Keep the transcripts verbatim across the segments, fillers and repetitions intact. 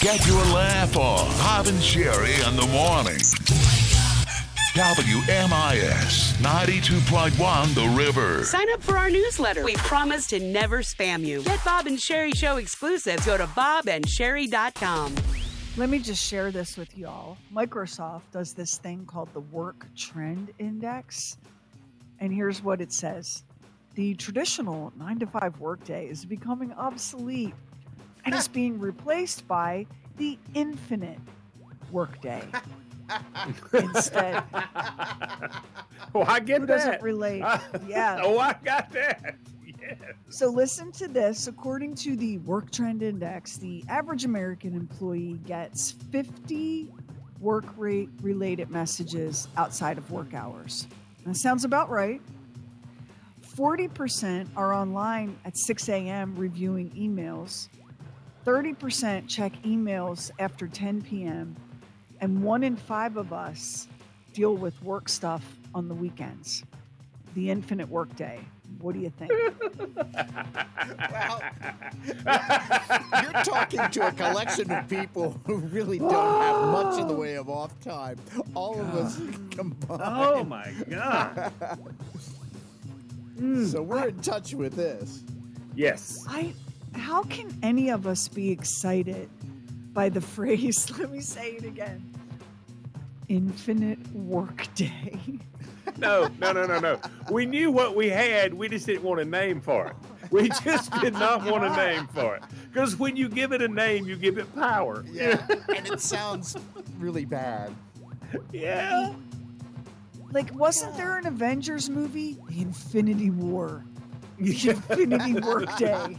Get your laugh on. Bob and Sherry in the morning. W M I S ninety-two point one The River. Sign up for our newsletter. We promise to never spam you. Get Bob and Sherry Show exclusives. Go to bob and sherry dot com. Let me just share this with y'all. Microsoft does this thing called the Work Trend Index. And here's what it says. The traditional nine to five workday is becoming obsolete and is being replaced by the infinite workday. Instead. Oh, I get Who that. doesn't relate? Yeah. Oh, I got that. Yes. So listen to this. According to the Work Trend Index, the average American employee gets fifty work rate related messages outside of work hours. That sounds about right. forty percent are online at six a.m. reviewing emails. thirty percent check emails after ten p.m. And one in five of us deal with work stuff on the weekends. The infinite workday. What do you think? Well, you're talking to a collection of people who really don't have much in the way of off time. All of us combined. Oh, my God. So we're in touch with this. Yes. I. How can any of us be excited by the phrase, let me say it again, infinite workday? No, no, no, no, no. We knew what we had. We just didn't want a name for it. We just did not want a name for it. Because when you give it a name, you give it power. Yeah, and it sounds really bad. Yeah. Like, wasn't there an Avengers movie? The Infinity War. The Infinity Workday.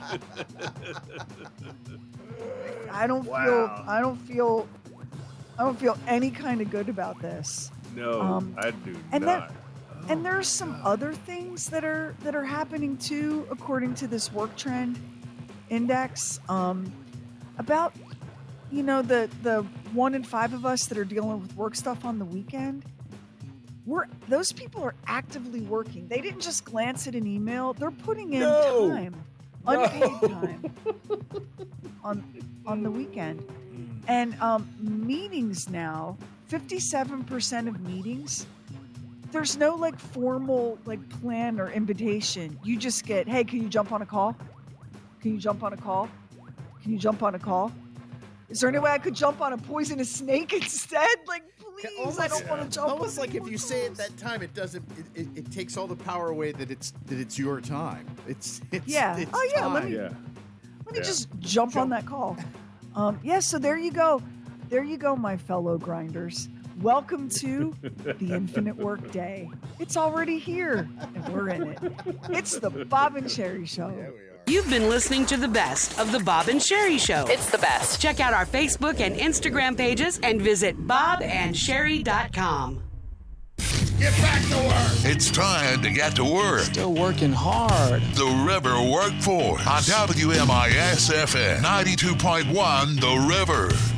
I don't Wow. feel, I don't feel, I don't feel any kind of good about this. No, Um, I do and not. then- And there's some other things that are that are happening too, according to this Work Trend Index. Um, about you know the the one in five of us that are dealing with work stuff on the weekend. We're those people are actively working. They didn't just glance at an email; they're putting in No. time, unpaid No. time on on the weekend. And um, meetings now, fifty-seven percent of meetings. There's no like formal like plan or invitation. You just get, hey, can you jump on a call? Can you jump on a call? Can you jump on a call? Is there any way I could jump on a poisonous snake instead? Like, please, I don't want to jump. Almost on like if any you more say it calls. that time, it doesn't. It, it, it takes all the power away that it's that it's your time. It's, it's Yeah. It's Oh, yeah, let time. me- Yeah. Let me Yeah. just jump, on that call. Um, yeah, so there you go. There you go, my fellow grinders. Welcome to the Infinite Workday. It's already here, and we're in it. It's the Bob and Sherry Show. There we are. You've been listening to the best of the Bob and Sherry Show. It's the best. Check out our Facebook and Instagram pages and visit bob and sherry dot com. Get back to work. It's time to get to work. Still working hard. The River Workforce on W M I S F M ninety-two point one The River.